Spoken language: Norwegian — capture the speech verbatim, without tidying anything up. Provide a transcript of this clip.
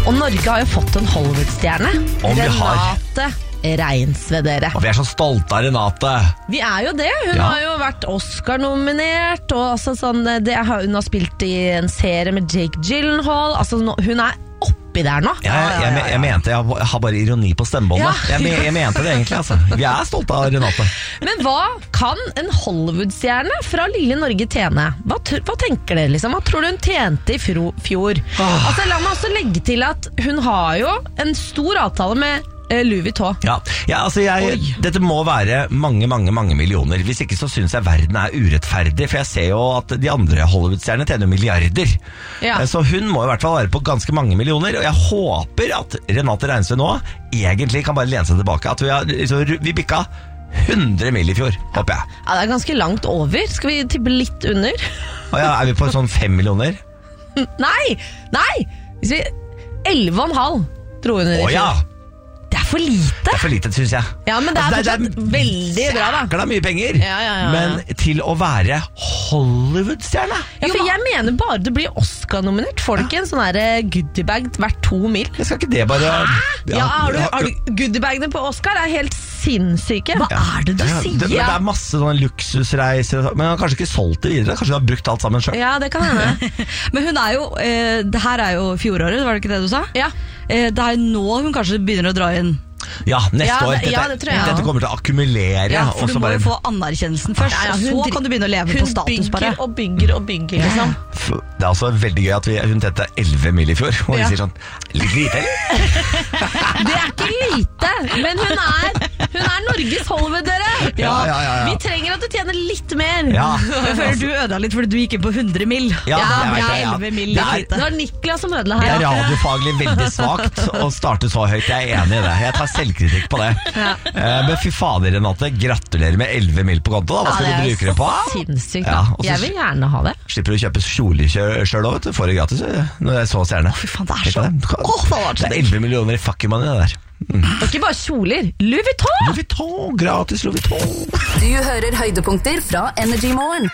Og Norge har jo fått en Hollywood-stjerne. Om vi har. Renate Reinsve, dere. Og vi er så stolte av Renate. Vi er jo det. Hun Ja. har jo vært Oscar-nominert, og altså sånn, det, hun har spilt i en serie med Jake Gyllenhaal. Altså, nå- hun er oppi der nå. Jeg, jeg, jeg, jeg mente, jeg har bare ironi på stemmebåndet. Ja. Jeg, me- jeg mente det egentlig, altså. Vi er stolte av Renate. Men hva kan en Hollywood-stjerne fra lille Norge tjene? Hva, tr- hva tenker dere liksom? Hva tror du hun tjente i fro- fjor? Ah. Altså, la meg også legge til at hun har jo en stor avtale med eh, Louis Vuitton. Ja, ja altså jeg, dette må være mange, mange, mange millioner. Hvis ikke så synes jeg verden er urettferdig, for jeg ser jo at de andre Hollywood-stjernene tjener milliarder. Ja. Så hun må i hvert fall være på ganske mange millioner, og jeg håper at Renate Reinsve nå egentlig kan bare lene seg tilbake. At vi, har, så vi bikka hundre mill i fjor, håper jeg. Ja, det er ganske langt over. Skal vi tippe litt under? Og ja, er vi på sånn fem millioner? Nei! Nei! Hvis vi elleve og en halv dro hun under i Å fjor. ja! Det er for lite. Det er for lite, synes jeg. Ja, men det er Altså, fortsatt veldig bra, da. Jækla mye penger. Ja, ja, ja, ja. Men til å være Hollywood-stjerne. Ja, for jeg mener bare det blir Oscar-nominert. Får du ikke en sånn her goodiebag hvert to mil? Jeg skal ikke det bare... Ja, har du, har du goodiebagene på Oscar er helt sinnssyke. Hva er det du Ja, sier? det, det er masse sånne luksusreiser, og så- men han har kanskje ikke solgt det videre. Kanskje han har brukt alt sammen selv. Ja, det kan hende. Men hun er jo eh, det her er jo fjoråret, var det ikke det du sa? Ja. Eh, det er nå hun kanskje begynner å dra inn. Ja, neste Ja, år. det- Dette, ja, det tror jeg. dette kommer til å akkumulere. Ja, og for så du må bare- jo få anerkjennelsen først, Ja, ja, og hun så dri- kan du begynne å leve på Hun status bare. bygger og bygger og bygger, liksom. F- Det er også veldig gøy at vi, hun tjente elleve mill i fjor. Og vi Ja. sier sånn, litt lite, eller? Det er ikke lite, men hun er, hun er Norges Hollywood, dere. Ja, ja, ja, ja. Vi trenger at du tjener litt mer. Ja. Jeg føler du ødela litt fordi du gikk inn på hundre mill. Ja, Ja, jeg vet ja, det, ja. elleve mill Det er er- lite. Det var Niklas som ødela Det her. er radiofaglig veldig svagt å starte så høyt. Jeg er enig i det. Jeg tar selvkritikk på det. Eh, Men fy fader, Renate, gratulerer med elleve mill på konto. Da. Hva skal Ja, du det er bruke det på? sinnssykt. Ja, Da. og så- Jeg vil gjerne ha det. Slipper du å kjøpe kjole sjøl òg, vet du. Får det gratis når jeg så stjerne. Fy faen, det er Tenk så- på det. Du kan- Åh, det var så det er elleve millioner i fucking money, det der. Og ikke bare kjoler. Louis Vuitton! Louis Vuitton, gratis Louis Vuitton. Du hører høydepunkter fra Energy Morgen.